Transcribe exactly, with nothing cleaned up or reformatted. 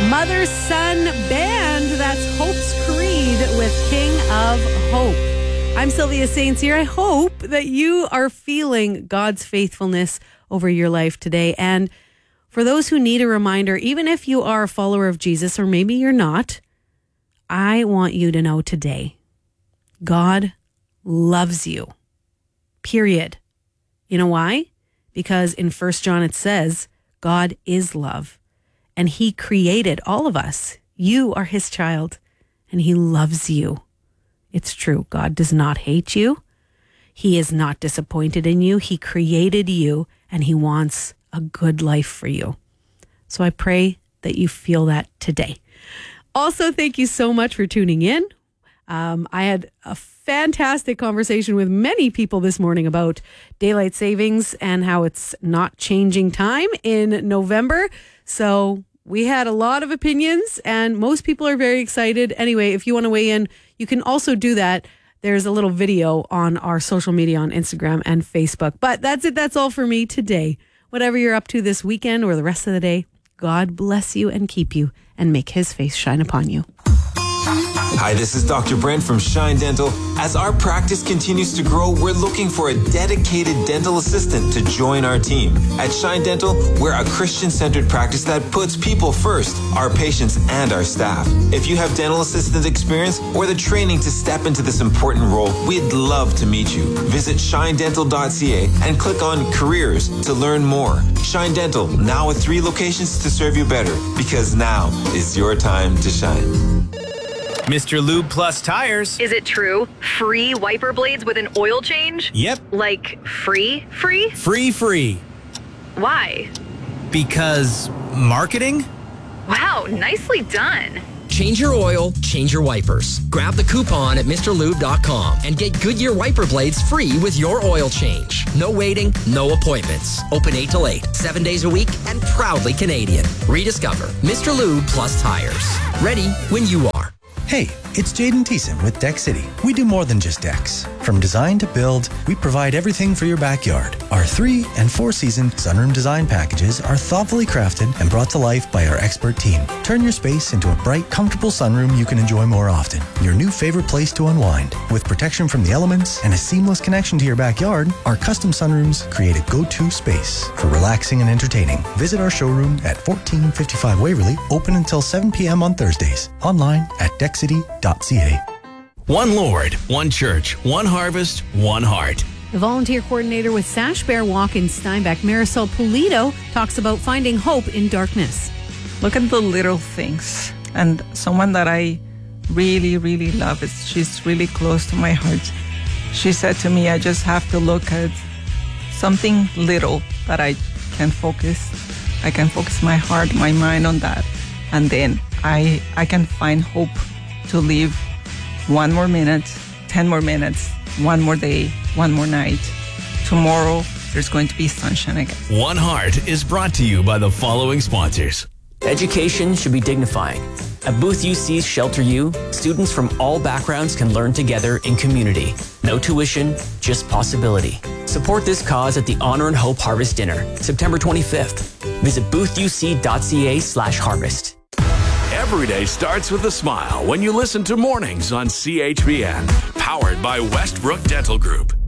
Mother Son Band. That's Hope's Creed with King of Hope. I'm Sylvia Saints here. I hope that you are feeling God's faithfulness over your life today. And for those who need a reminder, even if you are a follower of Jesus, or maybe you're not, I want you to know today, God loves you. Period. You know why? Because in First John it says, God is love. And he created all of us. You are his child, and he loves you. It's true. God does not hate you. He is not disappointed in you. He created you, and he wants a good life for you. So I pray that you feel that today. Also, thank you so much for tuning in. Um, I had a fantastic conversation with many people this morning about daylight savings and how it's not changing time in November. So we had a lot of opinions and most people are very excited. Anyway, if you want to weigh in, you can also do that. There's a little video on our social media on Instagram and Facebook. But that's it. That's all for me today. Whatever you're up to this weekend or the rest of the day, God bless you and keep you and make his face shine upon you. Hi, this is Doctor Brent from Shine Dental. As our practice continues to grow, we're looking for a dedicated dental assistant to join our team. At Shine Dental, we're a Christian-centered practice that puts people first, our patients and our staff. If you have dental assistant experience or the training to step into this important role, we'd love to meet you. Visit shine dental dot c a and click on Careers to learn more. Shine Dental, now with three locations to serve you better, because now is your time to shine. Mister Lube Plus Tires. Is it true? Free wiper blades with an oil change? Yep. Like free, free? Free, free. Why? Because marketing? Wow, nicely done. Change your oil, change your wipers. Grab the coupon at Mr Lube dot com and get Goodyear wiper blades free with your oil change. No waiting, no appointments. Open eight till eight, seven days a week, and proudly Canadian. Rediscover Mister Lube Plus Tires. Ready when you are. Hey, it's Jaden Thiessen with Deck City. We do more than just decks. From design to build, we provide everything for your backyard. Our three and four season sunroom design packages are thoughtfully crafted and brought to life by our expert team. Turn your space into a bright, comfortable sunroom you can enjoy more often. Your new favorite place to unwind. With protection from the elements and a seamless connection to your backyard, our custom sunrooms create a go-to space for relaxing and entertaining. Visit our showroom at fourteen fifty-five Waverly, open until seven p.m. on Thursdays. Online at deck city dot c a. One Lord, one church, one harvest, one heart. The volunteer coordinator with Sash Bear Walk in Steinbach, Marisol Pulido, talks about finding hope in darkness. Look at the little things. And someone that I really, really love, is she's really close to my heart. She said to me, I just have to look at something little that I can focus. I can focus my heart, my mind on that. And then I I can find hope to live one more minute, ten more minutes, one more day, one more night. Tomorrow, there's going to be sunshine again. One Heart is brought to you by the following sponsors. Education should be dignifying. At Booth U C's Shelter U, students from all backgrounds can learn together in community. No tuition, just possibility. Support this cause at the Honor and Hope Harvest Dinner, September twenty-fifth. Visit booth u c dot c a slash harvest. Every day starts with a smile when you listen to Mornings on C H B N. Powered by Westbrook Dental Group.